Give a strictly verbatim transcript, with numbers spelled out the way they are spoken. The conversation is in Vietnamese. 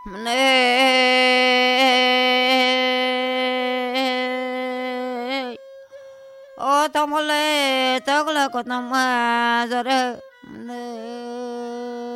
Mane ô tao mole tao là con nằm mà giờ đây mane